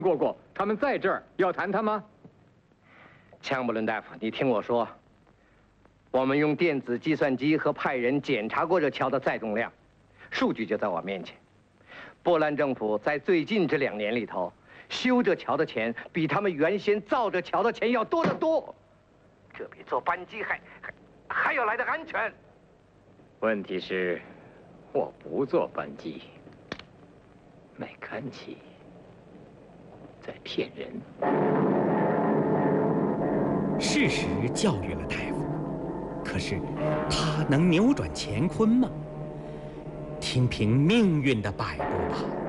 过过，他们在这儿要谈谈吗？ 枪布伦大夫，你听我说，我们用电子计算机和派人检查过这桥的载重量，数据就在我面前。波兰政府在最近这2年里头，修这桥的钱比他们原先造这桥的钱要多得多。这比坐班机还要来的安全。 问题是，我不坐班机，麦坎奇在骗人。 事实教育了大夫，可是他能扭转乾坤吗？听凭命运的摆布吧。